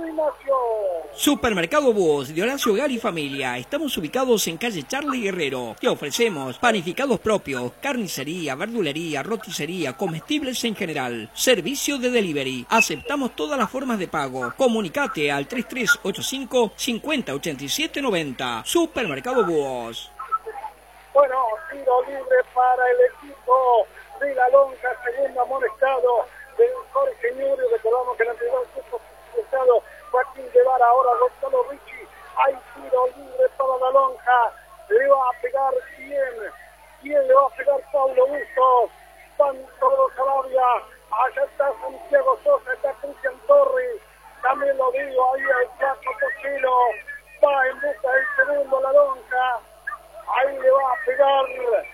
Ignacio. Supermercado Búhos de Horacio Gal y Familia. Estamos ubicados en calle Charlie Guerrero. Te ofrecemos panificados propios, carnicería, verdulería, roticería, comestibles en general. Servicio de delivery. Aceptamos todas las formas de pago. Comunicate al 3385 5087 90. Supermercado Búhos. Bueno, tiro libre para el equipo de La Lonja, segundo amonestado del Jorge Ñuri. Recordamos que en el primer tiempo amonestado Joaquín Guevara, ahora Gonzalo Ricci. Hay tiro libre para La Lonja. Le va a pegar quién. ¿Quién le va a pegar? Pablo Bustos. Pantoro Calabria. Allá está Santiago Sosa, está Cristian Torres. También lo digo, ahí el Flaco Cochilo. Va en busca del segundo La Lonja. Ahí le va a pegar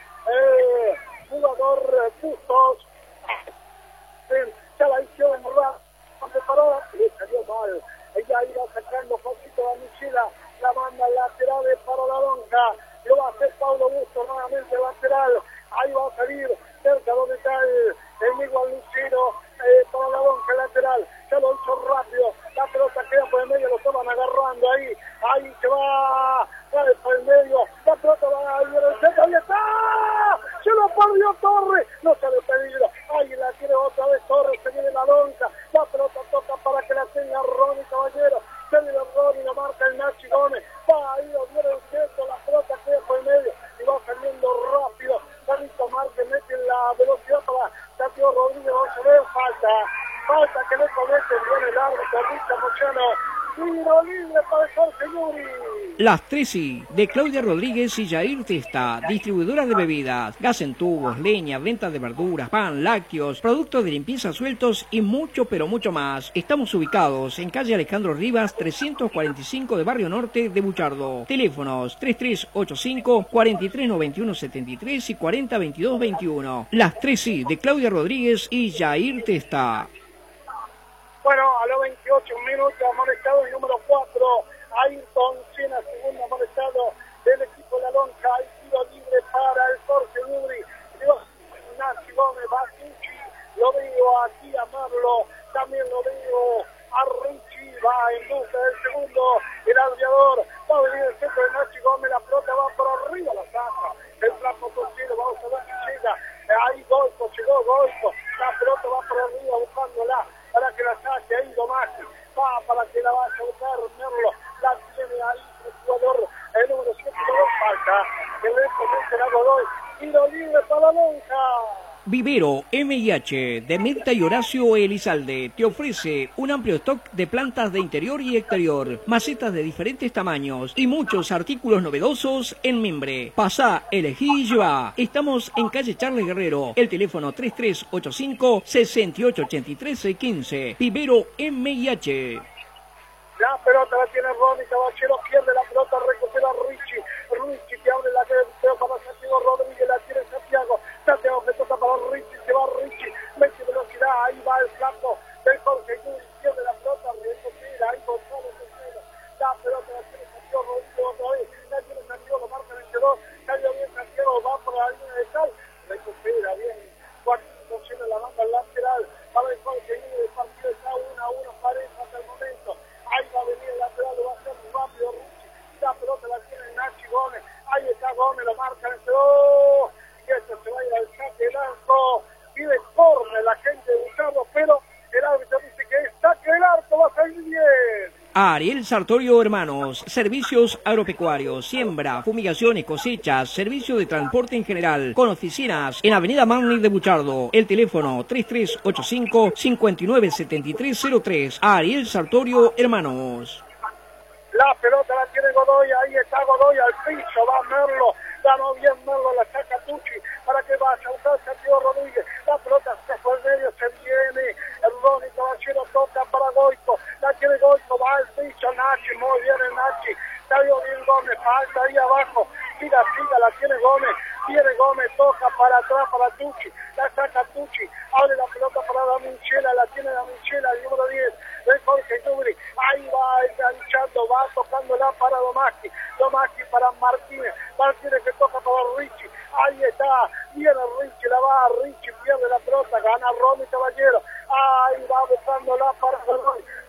jugador Bustos. Ya la hicieron preparada, le salió mal. Ella iba sacando poquito la mochila, la manda lateral para La Lonja. Lo va a hacer Pablo Bustos nuevamente lateral. Ahí va a salir cerca donde está el Miguel Lucero para La Lonja lateral. Ya lo hizo rápido. La pelota queda por el medio, lo estaban agarrando ahí. Ahí se va por el medio. La pelota va a ir al centro. Ahí está. Se lo perdió Torres. No se le peligro. Ahí la tiene otra vez Torres. Se viene La Lonja. La pelota toca para que la tenga Ronnie Caballero. Se viene Ronnie, lo marca el Nachi Gómez. Va ahí, lo viene el centro. La pelota queda por el medio. Y va saliendo rápido. Carlito Márquez mete la velocidad para Santiago Rodríguez. Vamos a ver, falta que le cometen. Viene el árbitro, Richard Mochano. Tiro libre para el Jorge Ñuri. Las 3i de Claudia Rodríguez y Jair Testa, distribuidora de bebidas, gas en tubos, leña, venta de verduras, pan, lácteos, productos de limpieza sueltos y mucho pero mucho más. Estamos ubicados en calle Alejandro Rivas 345 de Barrio Norte de Buchardo. Teléfonos 3385 4391 73 y 4022 21. Las 3i de Claudia Rodríguez y Jair Testa. Bueno, a los 28 minutos, amonestado el número 4, Ayrton Sena, segundo amonestado del equipo de La Lonja. Hay tiro libre para el Jorge Ñuri. Nachi Gómez, Basucci, lo veo aquí a Marlo, también lo veo a Ricci, va en busca del segundo, el aviador, va a venir el centro de Nachi Gómez, la pelota va por arriba, la saca, el flaco Cochilo, vamos a ver si llega, ahí Golfo, llegó Golfo, la pelota va por arriba buscándola, para que la saque ahí Domasi, va para que la vaya a buscar Merlo, la tiene ahí el jugador, el número 7 no falta, el resto será Godoy, tiro libre para La Lonja. Vivero M&H de Mirta y Horacio Elizalde te ofrece un amplio stock de plantas de interior y exterior, macetas de diferentes tamaños y muchos artículos novedosos en mimbre. Pasá, elegí y llevá. Estamos en calle Charles Guerrero, el teléfono 3385 6883 15. Vivero M&H. La pelota la tiene Ronnie Caballero, pierde la pelota, recupera Ricci que abre la cabeza para Santiago Rodríguez, la tiene Santiago que toca para Ricci, se va Ricci, mete velocidad, ahí va el flaco del Jorge Ñuri, pierde la pelota, recupera, ahí Gonzalo Tercero, la pelota la tiene Santiago Rodríguez otra vez, la tiene Santiago, lo marca el 22, salió bien Santiago, va por la línea de cal, recupera bien, Joaquín Cochino la manda al lateral, para el Jorge Ñuri, el partido está 1-1 pareja hasta el momento. Ahí va a venir el lateral, lo va a hacer rápido Ricci. La pelota la tiene Nachi Gómez. Ahí está Gómez, lo marca el centro. Y esto se va a ir al saque del arco. Pide corre la gente de Buchardo, pero el árbitro dice que es saque del arco, va a salir bien. Ariel Sartorio Hermanos, servicios agropecuarios, siembra, fumigaciones, cosechas, servicio de transporte en general, con oficinas en Avenida Manley de Buchardo. El teléfono 3385 597303. Ariel Sartorio Hermanos. La pelota la tiene Godoy, ahí está Godoy al piso, va Merlo, ganó bien Merlo, la saca Tucci para que vaya a usar Santiago Rodríguez, la pelota se fue al medio, se viene, el Ronnie Caballero toca para Goico, la tiene Goico, va al piso Nachi, muy bien el Nachi, salió bien Gómez, falta ahí abajo, siga, la tiene Gómez, toca para atrás para Tucci, la saca Tucci, abre la pelota para Daminchela, la tiene Daminchela, el número 10, del Jorge Ñuri, ahí va enganchando, va tocándola para Domaki para Martínez que toca para Ricci, ahí está, viene Ricci, la va Ricci, pierde la pelota, gana Ronnie Caballero, ahí va buscándola para Godoy,